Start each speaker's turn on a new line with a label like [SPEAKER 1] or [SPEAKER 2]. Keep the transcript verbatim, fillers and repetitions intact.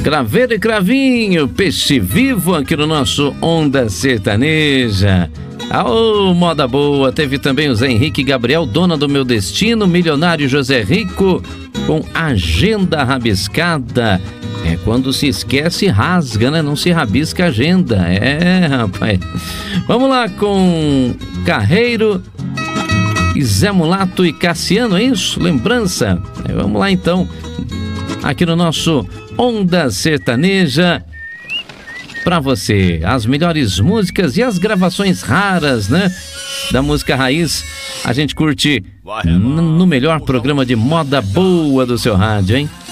[SPEAKER 1] Craveiro e Cravinho, Peixe Vivo aqui no nosso Onda Sertaneja. Aô, moda boa. Teve também o Zé Henrique Gabriel, Dona do Meu Destino, Milionário José Rico com Agenda Rabiscada. É quando se esquece, rasga, né? Não se rabisca a agenda. É, rapaz. Vamos lá com Carreiro e Zé Mulato e Cassiano, é isso? Lembrança? É, vamos lá então. Aqui no nosso Onda Sertaneja. Pra você, as melhores músicas e as gravações raras, né? Da música raiz. A gente curte no melhor programa de moda boa do seu rádio, hein?